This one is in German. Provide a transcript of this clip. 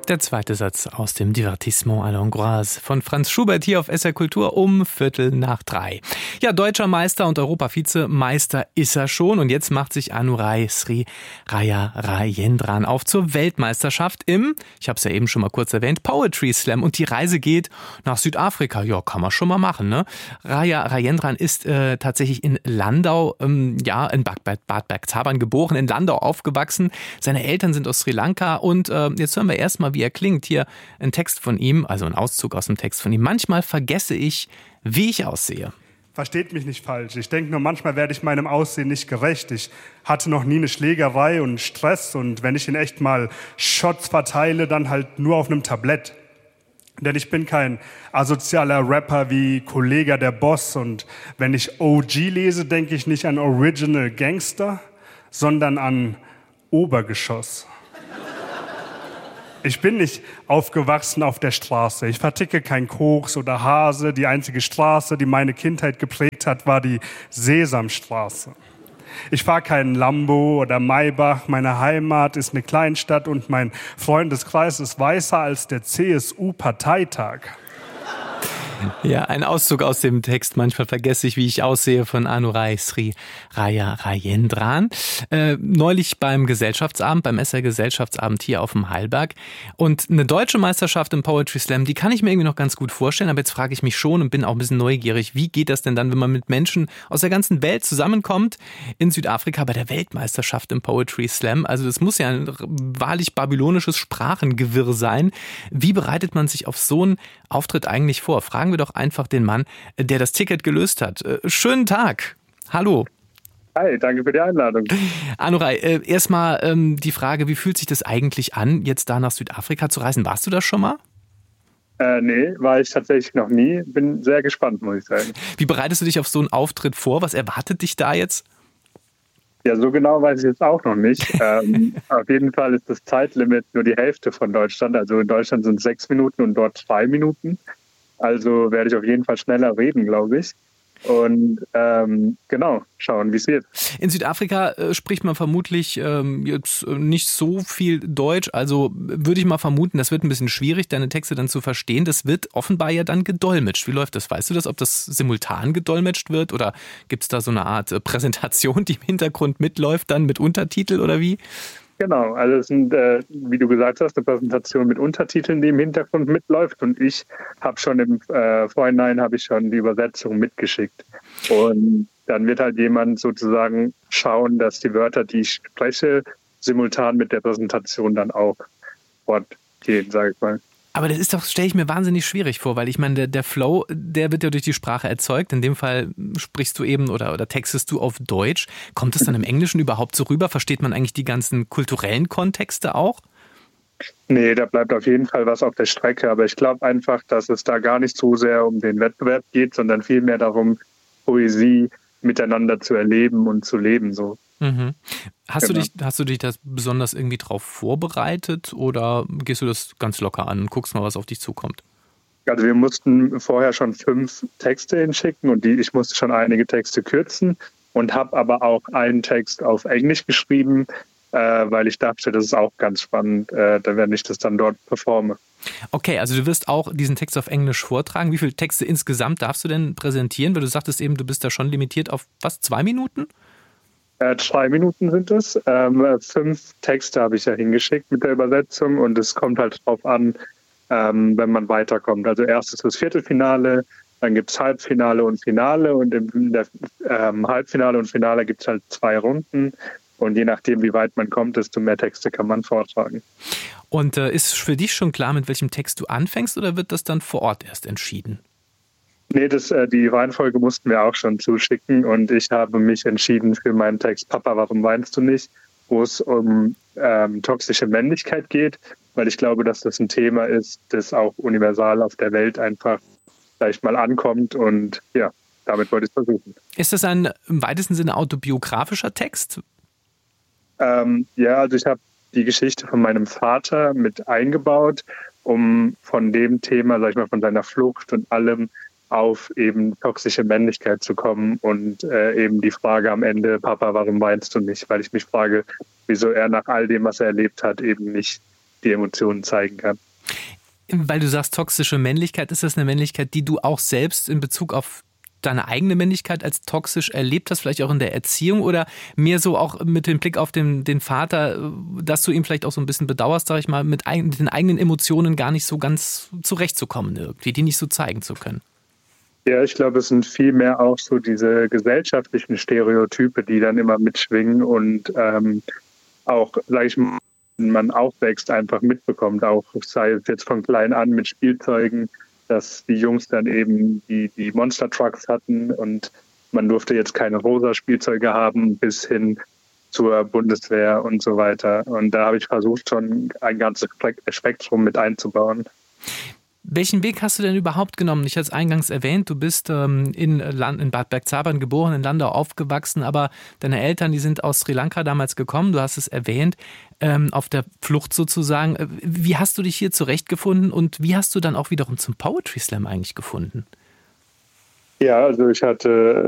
Der zweite Satz aus dem Divertissement à l'Hongroise von Franz Schubert hier auf SR Kultur um 2:45. Ja, deutscher Meister und Europa-Vizemeister ist er schon. Und jetzt macht sich Anurai Sri Rajendran auf zur Weltmeisterschaft im, ich habe es ja eben schon mal kurz erwähnt, Poetry Slam. Und die Reise geht nach Südafrika. Ja, kann man schon mal machen, ne? Rajendran ist tatsächlich in Landau, in Bad Bergzabern geboren, in Landau aufgewachsen. Seine Eltern sind aus Sri Lanka und jetzt hören wir erstmal, wie er klingt. Hier ein Text von ihm, also ein Auszug aus dem Text von ihm. Manchmal vergesse ich, wie ich aussehe. Versteht mich nicht falsch. Ich denke nur, manchmal werde ich meinem Aussehen nicht gerecht. Ich hatte noch nie eine Schlägerei und Stress. Und wenn ich in echt mal Shots verteile, dann halt nur auf einem Tablett. Denn ich bin kein asozialer Rapper wie Kollega der Boss. Und wenn ich OG lese, denke ich nicht an Original Gangster, sondern an Obergeschoss. Ich bin nicht aufgewachsen auf der Straße. Ich verticke kein Koks oder Hase. Die einzige Straße, die meine Kindheit geprägt hat, war die Sesamstraße. Ich fahre keinen Lambo oder Maybach. Meine Heimat ist eine Kleinstadt und mein Freundeskreis ist weißer als der CSU-Parteitag. Ja, ein Auszug aus dem Text. Manchmal vergesse ich, wie ich aussehe, von Anurai Sri Rajendran. Neulich beim Gesellschaftsabend, beim SR Gesellschaftsabend hier auf dem Heilberg. Und eine deutsche Meisterschaft im Poetry Slam, die kann ich mir irgendwie noch ganz gut vorstellen. Aber jetzt frage ich mich schon und bin auch ein bisschen neugierig. Wie geht das denn dann, wenn man mit Menschen aus der ganzen Welt zusammenkommt in Südafrika bei der Weltmeisterschaft im Poetry Slam? Also das muss ja ein wahrlich babylonisches Sprachengewirr sein. Wie bereitet man sich auf so einen Auftritt eigentlich vor? Fragen wir doch einfach den Mann, der das Ticket gelöst hat. Schönen Tag. Hallo. Hi, danke für die Einladung. Anurai, erstmal die Frage, wie fühlt sich das eigentlich an, jetzt da nach Südafrika zu reisen? Warst du das schon mal? Nee, war ich tatsächlich noch nie. Bin sehr gespannt, muss ich sagen. Wie bereitest du dich auf so einen Auftritt vor? Was erwartet dich da jetzt? Ja, so genau weiß ich jetzt auch noch nicht. Auf jeden Fall ist das Zeitlimit nur die Hälfte von Deutschland. Also in Deutschland sind es 6 Minuten und dort 2 Minuten. Also werde ich auf jeden Fall schneller reden, glaube ich. Und schauen, wie es wird. In Südafrika spricht man vermutlich jetzt nicht so viel Deutsch. Also würde ich mal vermuten, das wird ein bisschen schwierig, deine Texte dann zu verstehen. Das wird offenbar ja dann gedolmetscht. Wie läuft das? Weißt du das, ob das simultan gedolmetscht wird? Oder gibt es da so eine Art Präsentation, die im Hintergrund mitläuft, dann mit Untertitel oder wie? Genau, also es sind, wie du gesagt hast, eine Präsentation mit Untertiteln, die im Hintergrund mitläuft. Und ich habe schon im Vorhinein die Übersetzung mitgeschickt. Und dann wird halt jemand sozusagen schauen, dass die Wörter, die ich spreche, simultan mit der Präsentation dann auch fortgehen, sage ich mal. Aber das ist doch, stelle ich mir wahnsinnig schwierig vor, weil ich meine, der Flow, der wird ja durch die Sprache erzeugt. In dem Fall sprichst du eben oder textest du auf Deutsch. Kommt es dann im Englischen überhaupt so rüber? Versteht man eigentlich die ganzen kulturellen Kontexte auch? Nee, da bleibt auf jeden Fall was auf der Strecke. Aber ich glaube einfach, dass es da gar nicht so sehr um den Wettbewerb geht, sondern vielmehr darum, Poesie miteinander zu erleben und zu leben, so. Mhm. Hast du dich das besonders irgendwie drauf vorbereitet oder gehst du das ganz locker an und guckst mal, was auf dich zukommt? Also wir mussten vorher schon 5 Texte hinschicken und ich musste schon einige Texte kürzen und habe aber auch einen Text auf Englisch geschrieben, weil ich dachte, das ist auch ganz spannend, wenn ich das dann dort performe. Okay, also du wirst auch diesen Text auf Englisch vortragen. Wie viele Texte insgesamt darfst du denn präsentieren? Weil du sagtest eben, du bist da schon limitiert auf 2 Minuten? 2 Minuten sind es. 5 Texte habe ich ja hingeschickt mit der Übersetzung und es kommt halt drauf an, wenn man weiterkommt. Also erst ist das Viertelfinale, dann gibt es Halbfinale und Finale und in der Halbfinale und Finale gibt es halt 2 Runden und je nachdem, wie weit man kommt, desto mehr Texte kann man vortragen. Und ist für dich schon klar, mit welchem Text du anfängst oder wird das dann vor Ort erst entschieden? Nee, die Reihenfolge mussten wir auch schon zuschicken und ich habe mich entschieden für meinen Text Papa, warum weinst du nicht?, wo es um toxische Männlichkeit geht, weil ich glaube, dass das ein Thema ist, das auch universal auf der Welt einfach vielleicht mal ankommt und ja, damit wollte ich es versuchen. Ist das ein im weitesten Sinne autobiografischer Text? Ja, also ich habe die Geschichte von meinem Vater mit eingebaut, um von dem Thema, sag ich mal, von seiner Flucht und allem auf eben toxische Männlichkeit zu kommen und eben die Frage am Ende, Papa, warum weinst du nicht? Weil ich mich frage, wieso er nach all dem, was er erlebt hat, eben nicht die Emotionen zeigen kann. Weil du sagst, toxische Männlichkeit, ist das eine Männlichkeit, die du auch selbst in Bezug auf deine eigene Männlichkeit als toxisch erlebt hast, vielleicht auch in der Erziehung oder mehr so auch mit dem Blick auf den Vater, dass du ihn vielleicht auch so ein bisschen bedauerst, sag ich mal, mit den eigenen Emotionen gar nicht so ganz zurechtzukommen irgendwie, die nicht so zeigen zu können? Ja, ich glaube, es sind viel mehr auch so diese gesellschaftlichen Stereotype, die dann immer mitschwingen und auch, sage ich mal, wenn man aufwächst, einfach mitbekommt, auch sei es jetzt von klein an mit Spielzeugen, dass die Jungs dann eben die Monster Trucks hatten und man durfte jetzt keine rosa Spielzeuge haben, bis hin zur Bundeswehr und so weiter. Und da habe ich versucht, schon ein ganzes Spektrum mit einzubauen. Welchen Weg hast du denn überhaupt genommen? Ich hatte es eingangs erwähnt, du bist in Bad Bergzabern geboren, in Landau aufgewachsen, aber deine Eltern, die sind aus Sri Lanka damals gekommen, du hast es erwähnt, auf der Flucht sozusagen. Wie hast du dich hier zurechtgefunden und wie hast du dann auch wiederum zum Poetry Slam eigentlich gefunden? Ja, also ich hatte